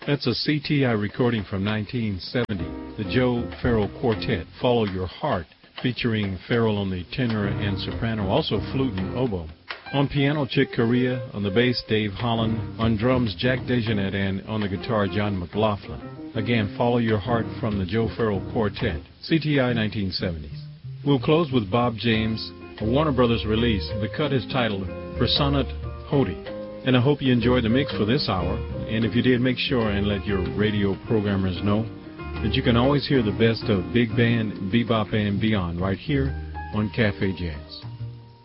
That's a CTI recording from 1970, the Joe Farrell Quartet, Follow Your Heart, featuring Farrell on the tenor and soprano, also flute and oboe. On piano, Chick Corea. On the bass, Dave Holland. On drums, Jack DeJohnette. And on the guitar, John McLaughlin. Again, Follow Your Heart from the Joe Farrell Quartet, CTI 1970s. We'll close with Bob James, a Warner Brothers release. The cut is titled Personat Hodi. And I hope you enjoyed the mix for this hour. And if you did, make sure and let your radio programmers know that you can always hear the best of big band, bebop, and beyond right here on Cafe Jazz.